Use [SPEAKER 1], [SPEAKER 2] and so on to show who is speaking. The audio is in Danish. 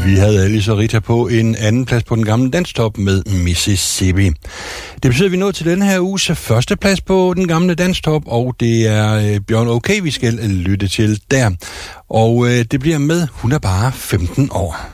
[SPEAKER 1] Vi havde Alice og Rita på en anden plads på den gamle danstop med Mississippi. Det betyder, at vi er nået til den her uges første plads på den gamle danstop, og det er Bjørn OK, vi skal lytte til der. Og det bliver med, hun er bare 15 år.